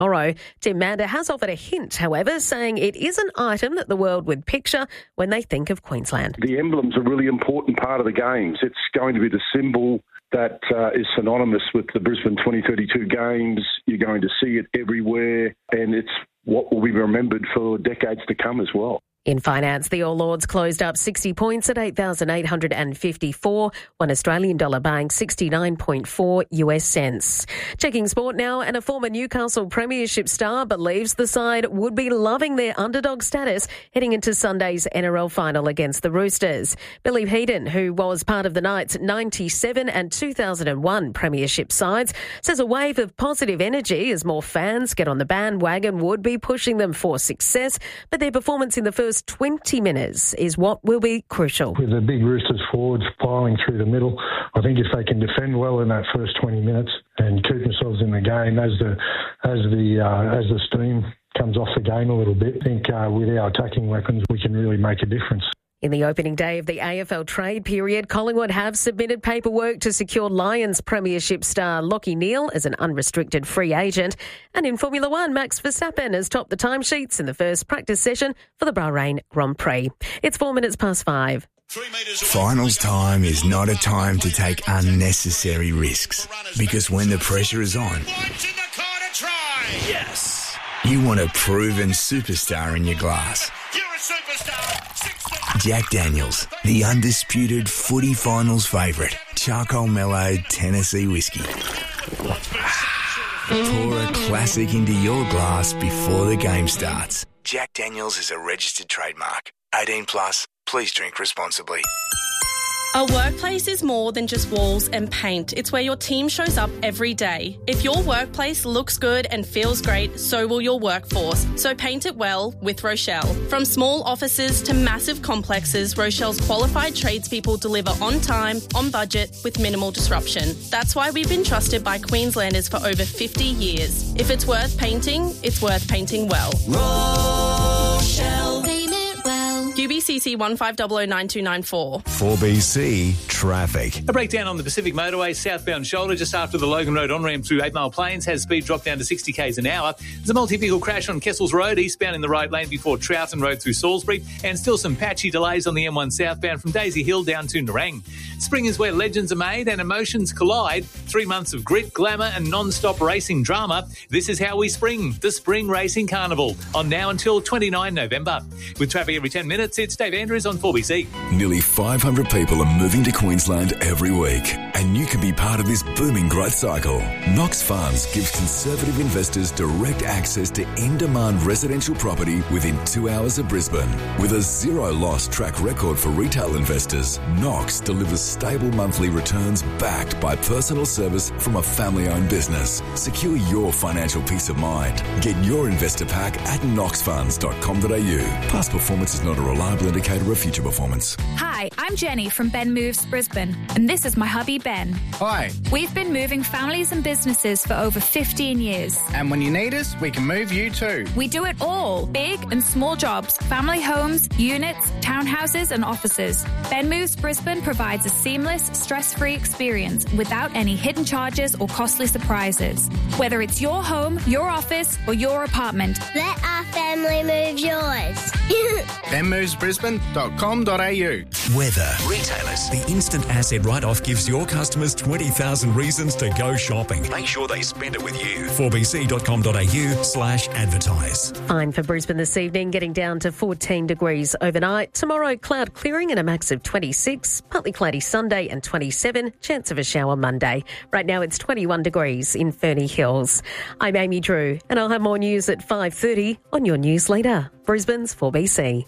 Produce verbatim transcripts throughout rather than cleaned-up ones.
Tomorrow, Tim Mander has offered a hint, however, saying it is an item that the world would picture when they think of Queensland. The emblem's a really important part of the Games. It's going to be the symbol that uh, is synonymous with the Brisbane twenty thirty-two Games. You're going to see it everywhere, and it's what will be remembered for decades to come as well. In finance, the All Ords closed up sixty points at eight thousand eight hundred fifty-four, one Australian dollar buying sixty-nine point four U S cents. Checking sport now, and a former Newcastle Premiership star believes the side would be loving their underdog status heading into Sunday's N R L final against the Roosters. Billy Heaton, who was part of the Knights' ninety-seven and two thousand one Premiership sides, says a wave of positive energy as more fans get on the bandwagon would be pushing them for success, but their performance in the first twenty minutes is what will be crucial. With the big Roosters forwards filing through the middle, I think if they can defend well in that first twenty minutes and keep themselves in the game as the as the uh, as the steam comes off the game a little bit, I think uh, with our attacking weapons we can really make a difference. In the opening day of the A F L trade period, Collingwood have submitted paperwork to secure Lions Premiership star Lachie Neale as an unrestricted free agent. And in Formula One, Max Verstappen has topped the timesheets in the first practice session for the Bahrain Grand Prix. It's four minutes past five. Finals time is not a time to take unnecessary risks, because when the pressure is on, yes, you want a proven superstar in your glass. You're a superstar. Jack Daniels, the undisputed footy finals favourite. Charcoal mellowed Tennessee whiskey. Pour a classic into your glass before the game starts. Jack Daniels is a registered trademark. eighteen plus, please drink responsibly. A workplace is more than just walls and paint. It's where your team shows up every day. If your workplace looks good and feels great, so will your workforce. So paint it well with Rochelle. From small offices to massive complexes, Rochelle's qualified tradespeople deliver on time, on budget, with minimal disruption. That's why we've been trusted by Queenslanders for over fifty years. If it's worth painting, it's worth painting well. Rochelle. Paint it well. U B C C one five zero zero nine two nine four. four B C Traffic. A breakdown on the Pacific Motorway southbound shoulder just after the Logan Road on-ramp through eight Mile Plains has speed dropped down to sixty k's an hour. There's a multi-vehicle crash on Kessels Road eastbound in the right lane before Troughton Road through Salisbury, and still some patchy delays on the M one southbound from Daisy Hill down to Nerang. Spring is where legends are made and emotions collide. Three months of grit, glamour and non-stop racing drama. This is how we spring. The Spring Racing Carnival on now until the twenty-ninth of November. With traffic every ten minutes, it's Dave Andrews on four B C. Nearly five hundred people are moving to Queensland every week, and you can be part of this booming growth cycle. Knox Funds gives conservative investors direct access to in-demand residential property within two hours of Brisbane. With a zero-loss track record for retail investors, Knox delivers stable monthly returns backed by personal service from a family-owned business. Secure your financial peace of mind. Get your investor pack at knox funds dot com dot a u. Past performance is not a reliable indicator of future performance. Hi, I'm Jenny from Ben Moves Brisbane, and this is my hubby Ben. Hi. We've been moving families and businesses for over fifteen years. And when you need us, we can move you too. We do it all. Big and small jobs, family homes, units, townhouses and offices. Ben Moves Brisbane provides a seamless, stress-free experience without any hidden charges or costly surprises. Whether it's your home, your office or your apartment. Let our family move yours. ben moves brisbane dot com dot a u. Weather. Retailers. The instant asset write-off gives your customers twenty thousand reasons to go shopping. Make sure they spend it with you. four b c dot com dot a u slash advertise. Fine for Brisbane this evening, getting down to fourteen degrees overnight. Tomorrow, cloud clearing and a max of twenty-six. Partly cloudy Sunday and twenty-seven. Chance of a shower Monday. Right now it's twenty-one degrees in Ferny Hills. I'm Amy Drew, and I'll have more news at five thirty on your news later. Brisbane's four B C.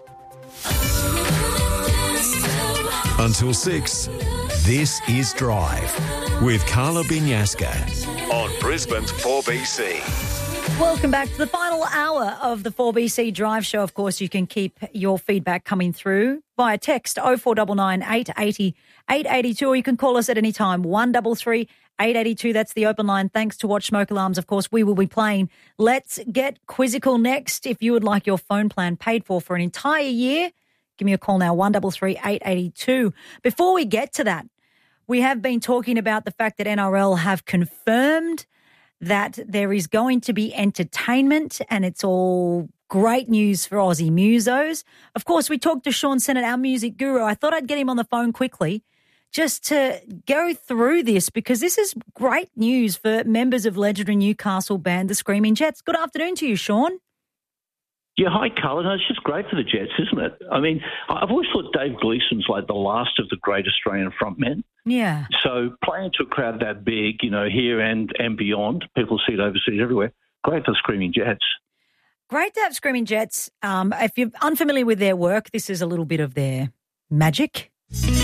Until six, this is Drive with Carla Binyaska On Brisbane's four B C. Welcome back to the final hour of the four B C Drive Show. Of course, you can keep your feedback coming through via text oh four nine nine, eight eight oh, eight eight two, or you can call us at any time, one three three, eight eight two. That's the open line. Thanks to Watch Smoke Alarms. Of course, we will be playing Let's Get Quizzical next. If you would like your phone plan paid for for an entire year, give me a call now, one three three, eight eight two. Before we get to that, we have been talking about the fact that N R L have confirmed that there is going to be entertainment, and it's all great news for Aussie musos. Of course, we talked to Sean Sennett, our music guru. I thought I'd get him on the phone quickly just to go through this, because this is great news for members of legendary Newcastle band, the Screaming Jets. Good afternoon to you, Sean. Yeah, hi, Carla. No, it's just great for the Jets, isn't it? I mean, I've always thought Dave Gleeson's like the last of the great Australian frontmen. Yeah. So playing to a crowd that big, you know, here and, and beyond, people see it overseas everywhere, great for the Screaming Jets. Great to have Screaming Jets. Um, if you're unfamiliar with their work, this is a little bit of their magic.